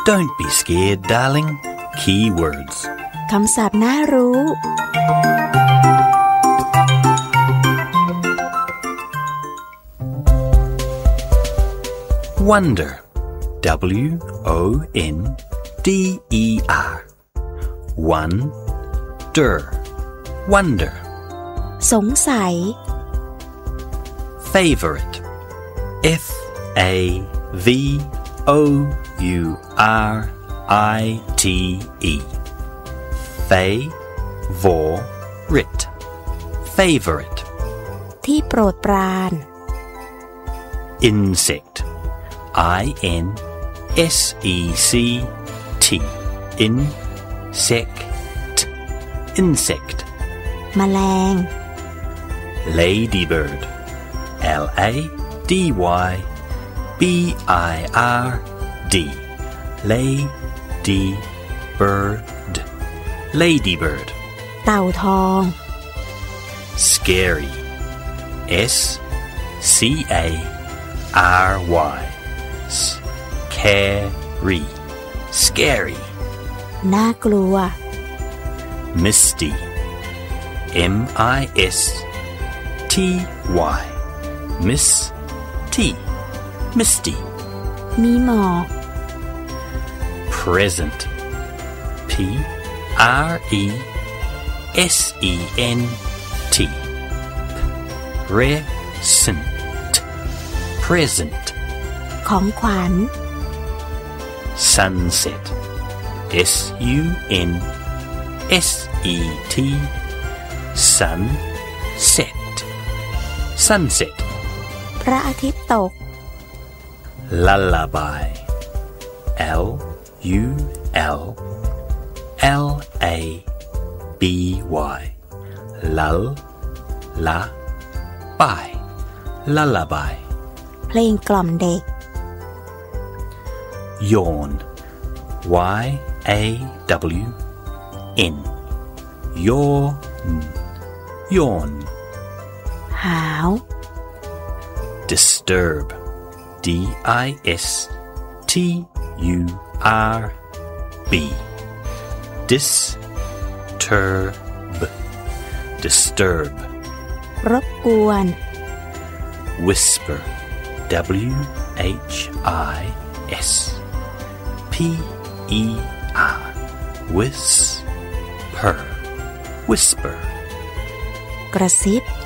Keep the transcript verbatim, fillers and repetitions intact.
Don't be scared, darling. Keywords. คำศัพท์น่ารู้ Wonder. W O N D E R. Wonder. Wonder. สงสัย Favorite. F A V O U R I T E. Favorite. Favorite. ที่โปรดปราน Insect. I N S E C T. Insect. Insect. แมลง Ladybird. L A D Y B I R D. Ladybird. Ladybird. เต่าทอง Scary. S C A R Y. Scary. Scary. น่ากลัว Misty. M I S T Y. Misty. Misty. มีหมอก Present. P R E S E N T. Present. Present. ของขวัญ Sunset. S U N S E T. Sunset. Sunset. พระอาทิตย์ตก Lullaby. L U L L A B Y. Lull. La. By. Lullaby. เพลงกล่อมเด็ก Yawn. Y A W N. Yawn. Yawn. หาว Disturb. D I S T U R B. Disturb. Disturb. รบกวน Whisper. W H I S P E R. Whisper. Whisper. กระซิบ